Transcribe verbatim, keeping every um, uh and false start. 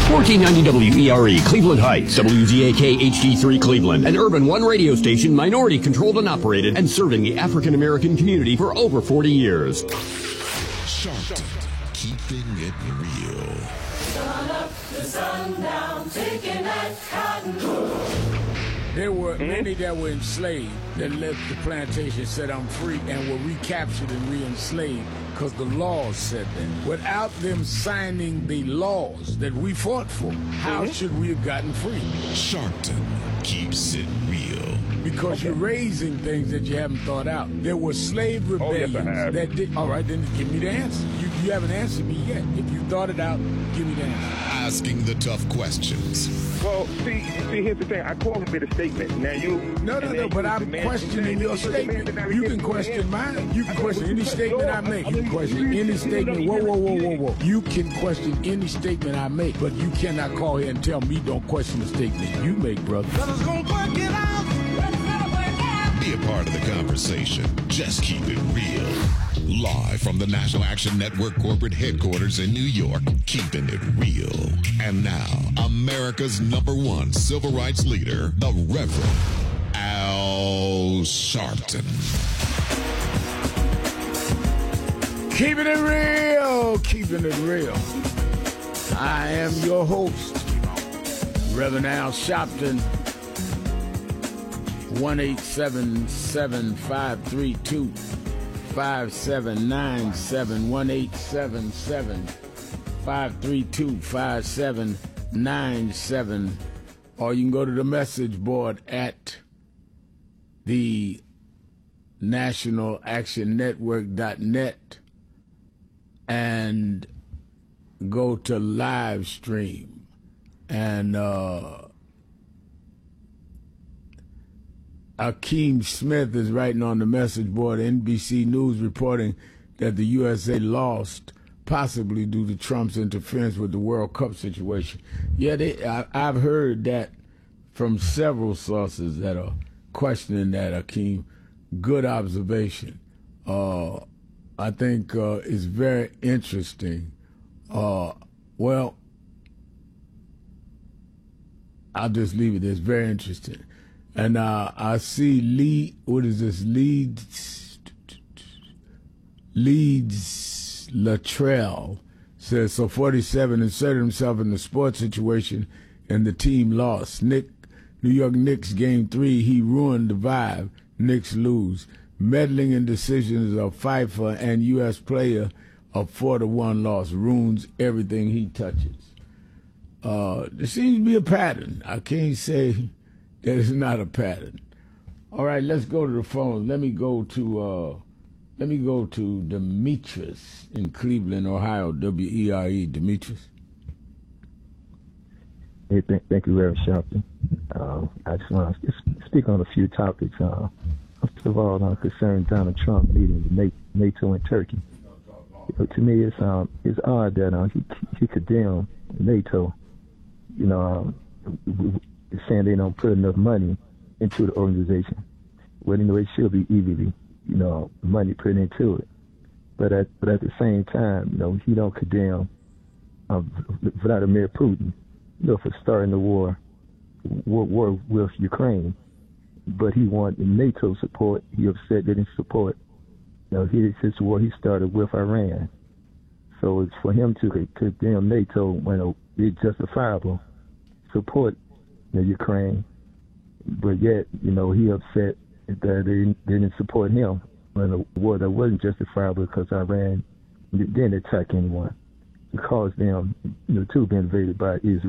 fourteen ninety W E R E, Cleveland Heights, W Z A K H D three Cleveland, an Urban One radio station, minority-controlled and operated, and serving the African-American community for over forty years. Sharpton, keeping it real. Sun up, the sun down, taking that cotton. There were many that were enslaved that left the plantation, set them free, and were recaptured and re-enslaved because the laws said that. Without them signing the laws that we fought for, how mm-hmm. should we have gotten free? Sharpton keeps it real. Because okay. you're raising things that you haven't thought out. There were slave rebellions oh, yes, that did. All right, then give me the answer. You, you haven't answered me yet. If you thought it out, give me the answer. Asking the tough questions. Well, see, see, here's the thing. I call it a statement. Now you. No, no, no. But I'm questioning your statement. You can question mine. You can question any statement I make. You can question any statement. Whoa, whoa, whoa, whoa, whoa. You can question any statement I make, but you cannot call here and tell me don't question the statement you make, brother. Brothers gonna work it out. Be a part of the conversation. Just keep it real. Live from the National Action Network corporate headquarters in New York, keeping it real. And now, America's number one civil rights leader, the Reverend Al Sharpton. Keeping it real, keeping it real. I am your host, Reverend Al Sharpton. one eight seven seven, five three two, five seven nine seven, one eight seven seven, five three two, five seven nine seven, or you can go to the message board at the national action network dot net and go to live stream. And uh Akeem Smith is writing on the message board, N B C News reporting that the U S A lost, possibly due to Trump's interference with the World Cup situation. Yeah, they, I, I've heard that from several sources that are questioning that, Akeem. Good observation. Uh, I think uh, it's very interesting. Uh, well, I'll just leave it. It's very interesting. And uh, I see Lee, what is this? Leeds, Leeds Latrell says, so forty-seven inserted himself in the sports situation and the team lost. Nick, New York Knicks game three, he ruined the vibe. Knicks lose. Meddling in decisions of FIFA and U S player of four to one loss ruins everything he touches. Uh, there seems to be a pattern. I can't say that it's not a pattern. All right, let's go to the phone. Let me go to uh, let me go to Demetrius in Cleveland, Ohio. W E R E, Demetrius. Hey, th- thank you, Reverend Sharpton. Uh, I just want to speak on a few topics. Uh, first of all, I'm concerned Donald Trump meeting with NATO and Turkey. You know, to me, it's um, it's odd that uh, he he condemned NATO. You know, um, saying they don't put enough money into the organization. Well, you know, it should be evenly, you know, money put into it. But at but at the same time, you know, he don't condemn um, Vladimir Putin, you know, for starting the war, war, war with Ukraine. But he wanted NATO support. He upset they didn't support. You know, he, this war he started with Iran. So it's for him to condemn NATO when it's justifiable support the Ukraine, but yet, you know, he upset that they didn't support him in a war that wasn't justifiable because Iran didn't attack anyone. It caused them, you know, to be invaded by Israel.